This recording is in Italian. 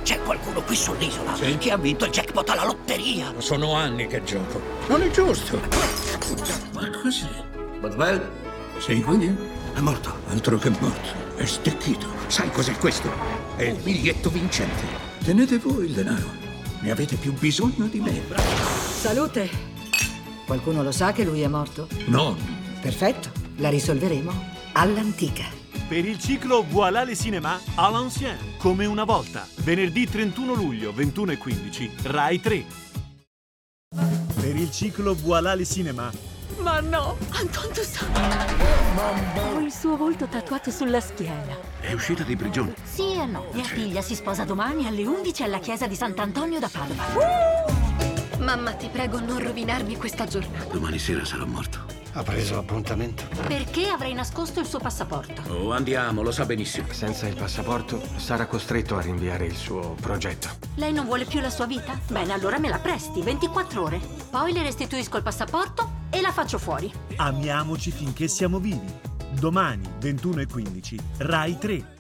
C'è qualcuno qui sull'isola Sì? che ha vinto il jackpot alla lotteria. Sono anni che gioco. Non è giusto. Ma così? Botwell Sì? quindi è morto. Altro che morto. È stecchito. Sai cos'è questo? È il biglietto vincente. Tenete voi il denaro. Ne avete più bisogno di me. Salute! Qualcuno lo sa che lui è morto? Non. Perfetto, la risolveremo all'antica. Per il ciclo Voilà les cinéma à l'ancien, come una volta. Venerdì 31 luglio, 21:15, Rai 3. Per il ciclo Voilà les cinéma. Ma no, Antoine Toussaint! Ho il suo volto tatuato sulla schiena. È uscita di prigione. Sì e no. Mia figlia si sposa domani alle 11 alla chiesa di Sant'Antonio da Padova. Mamma, ti prego, non rovinarmi questa giornata. Domani sera sarà morto. Ha preso appuntamento. Perché avrei nascosto il suo passaporto? Oh, andiamo, lo sa benissimo. Senza il passaporto sarà costretto a rinviare il suo progetto. Lei non vuole più la sua vita? Bene, allora me la presti, 24 ore. Poi le restituisco il passaporto e la faccio fuori. Amiamoci finché siamo vivi. Domani, 21:15, Rai 3.